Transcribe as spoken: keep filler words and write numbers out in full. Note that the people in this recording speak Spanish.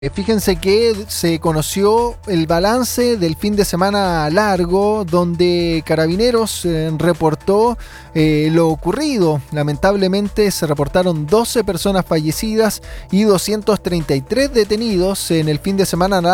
Eh, Fíjense que se conoció el balance del fin de semana largo, donde Carabineros eh, reportó eh, lo ocurrido. Lamentablemente se reportaron doce personas fallecidas y doscientos treinta y tres detenidos en el fin de semana